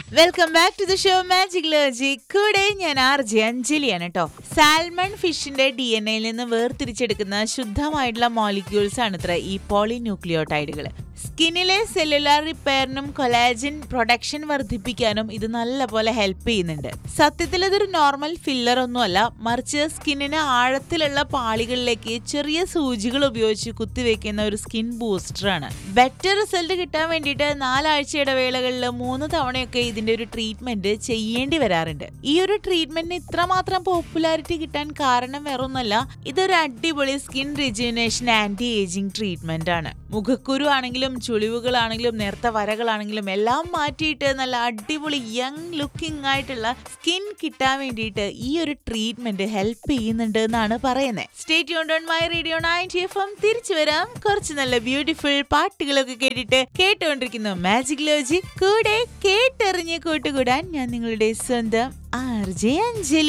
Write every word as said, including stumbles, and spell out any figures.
Welcome back to the show magic logic. കൂടെ ഞാൻ R J അഞ്ജലിയാണ് കേട്ടോ. സാൽമൺ ഫിഷിന്റെ ഡി എൻ എയിൽ നിന്ന് വേർതിരിച്ചെടുക്കുന്ന ശുദ്ധമായിട്ടുള്ള മോളിക്യൂൾസ് ആണ് ഇത്ര ഈ പോളിന്യൂക്ലിയോടൈഡുകൾ. സ്കിന്നിലെ സെല്ലുലാർ റിപ്പയറിനും കൊളാജൻ പ്രൊഡക്ഷൻ വർദ്ധിപ്പിക്കാനും ഇത് നല്ലപോലെ ഹെൽപ്പ് ചെയ്യുന്നുണ്ട്. സത്യത്തിൽ ഇതൊരു നോർമൽ ഫില്ലർ ഒന്നുമല്ല, മറിച്ച് സ്കിന്നിന് ആഴത്തിലുള്ള പാളികളിലേക്ക് ചെറിയ സൂചികൾ ഉപയോഗിച്ച് കുത്തിവെക്കുന്ന ഒരു സ്കിൻ ബൂസ്റ്റർ ആണ്. ബെറ്റർ റിസൾട്ട് കിട്ടാൻ വേണ്ടിയിട്ട് നാലാഴ്ച ഇടവേളകളിൽ മൂന്ന് തവണയൊക്കെ ഇതിന്റെ ഒരു ട്രീറ്റ്മെന്റ് ചെയ്യേണ്ടി വരാറുണ്ട്. ഈ ഒരു ട്രീറ്റ്മെന്റിന് ഇത്രമാത്രം പോപ്പുലാരിറ്റി കിട്ടാൻ കാരണം വേറൊന്നുമല്ല, ഇതൊരു അടിപൊളി skin rejuvenation anti ageing treatment ആണ്. മുഖക്കുരു ആണെങ്കിലും ചുളിവുകളാണെങ്കിലും നേർത്ത വരകളാണെങ്കിലും എല്ലാം മാറ്റിയിട്ട് നല്ല അടിപൊളി യങ് ലുക്കിംഗ് ആയിട്ടുള്ള സ്കിൻ കിട്ടാൻ വേണ്ടിയിട്ട് ഈ ഒരു ട്രീറ്റ്മെന്റ് ഹെൽപ്പ് ചെയ്യുന്നുണ്ട് എന്നാണ് പറയുന്നത്. Stay tuned on my radio ninety F M. തിരിച്ചു വരാം കുറച്ച് നല്ല ബ്യൂട്ടിഫുൾ പാട്ടുകളൊക്കെ കേട്ടിട്ട്. കേട്ടുകൊണ്ടിരിക്കുന്നു മാജിക് ലോജിക്. കൂടെ കേട്ടെറിഞ്ഞ് കൂട്ടുകൂടാൻ ഞാൻ നിങ്ങളുടെ സ്വന്തം ആർ ജെ അഞ്ജലി.